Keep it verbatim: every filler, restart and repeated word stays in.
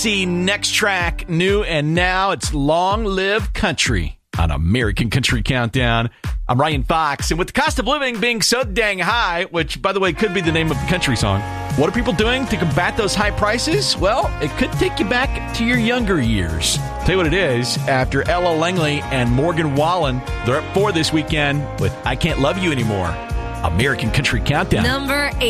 See, next track, new and now, it's Long Live Country on American Country Countdown. I'm Ryan Fox, and with the cost of living being so dang high, which, by the way, could be the name of the country song, what are people doing to combat those high prices? Well, it could take you back to your younger years. Tell you what it is, after Ella Langley and Morgan Wallen, they're up four this weekend with I Can't Love You Anymore. American Country Countdown. Number eight.